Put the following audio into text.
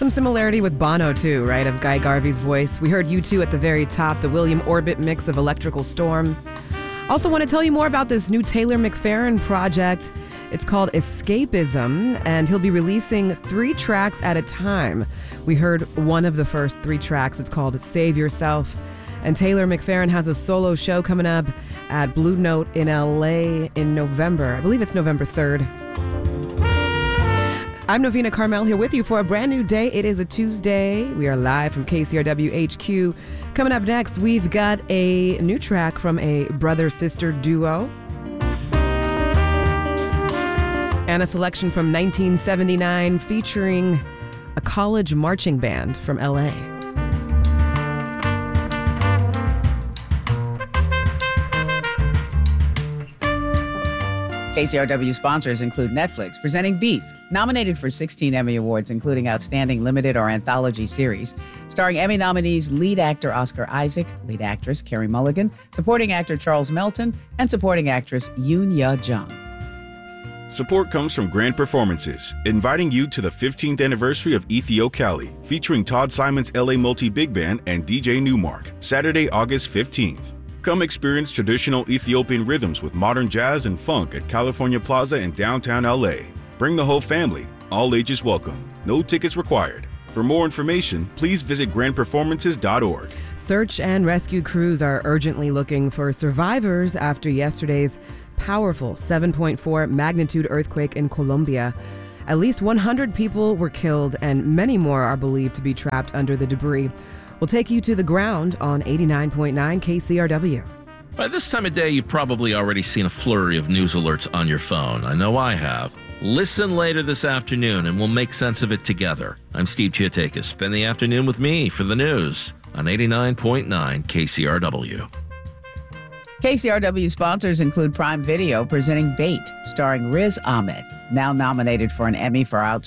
some similarity with Bono too, right? Of Guy Garvey's voice. We heard U2 at the very top, the William Orbit mix of Electrical Storm. Also want to tell you more about this new Taylor McFerrin project. It's called Escapism, and he'll be releasing 3 tracks at a time. We heard one of the first 3 tracks. It's called Save Yourself. And Taylor McFerrin has a solo show coming up at Blue Note in LA in November. I believe it's November 3rd. I'm Novena Carmel here with you for a brand new day. It is a Tuesday. We are live from KCRW HQ. Coming up next, we've got a new track from a brother-sister duo. And a selection from 1979 featuring a college marching band from LA. KCRW sponsors include Netflix, presenting Beef, nominated for 16 Emmy Awards, including Outstanding Limited or Anthology Series, starring Emmy nominees lead actor Oscar Isaac, lead actress Carey Mulligan, supporting actor Charles Melton, and supporting actress Yoon Ya-jung. Support comes from Grand Performances, inviting you to the 15th anniversary of Ethio Cali, featuring Todd Simon's LA Multi-Big Band and DJ Newmark, Saturday, August 15th. Come experience traditional Ethiopian rhythms with modern jazz and funk at California Plaza in downtown LA. Bring the whole family, all ages welcome. No tickets required. For more information, please visit grandperformances.org. Search and rescue crews are urgently looking for survivors after yesterday's powerful 7.4 magnitude earthquake in Colombia. At least 100 people were killed and many more are believed to be trapped under the debris. We'll take you to the ground on 89.9 KCRW. By this time of day, you've probably already seen a flurry of news alerts on your phone. I know I have. Listen later this afternoon and we'll make sense of it together. I'm Steve Chiatakis. Spend the afternoon with me for the news on 89.9 KCRW. KCRW sponsors include Prime Video, presenting Bait, starring Riz Ahmed, now nominated for an Emmy for Outstanding